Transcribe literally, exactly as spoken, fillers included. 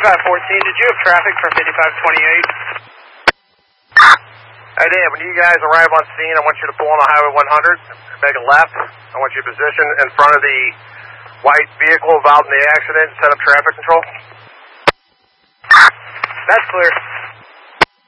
fifty-five fourteen, did you have traffic for fifty-five twenty-eight? I did. When you guys arrive on scene, I want you to pull on the Highway one hundred, make a left. I want you to position in front of the white vehicle involved in the accident and set up traffic control. That's clear.